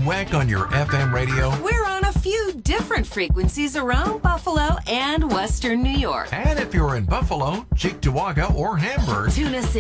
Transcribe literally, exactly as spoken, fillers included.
W E C on your F M radio? We're on a few different frequencies around Buffalo and Western New York. And if you're in Buffalo, Cheektowaga, or Hamburg, Tune us in.